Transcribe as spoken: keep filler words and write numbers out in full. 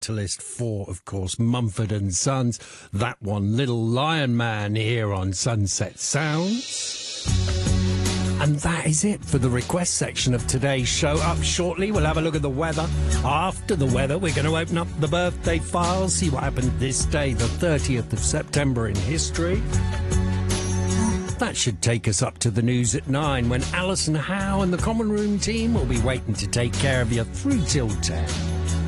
to list four, of course, Mumford and Sons. That one, Little Lion Man, here on Sunset Sounds. And that is it for the request section of today's show. Up shortly, we'll have a look at the weather. After the weather, we're going to open up the birthday file, see what happened this day, the thirtieth of September in history. That should take us up to the news at nine, when Alison Howe and the Common Room team will be waiting to take care of you through till ten.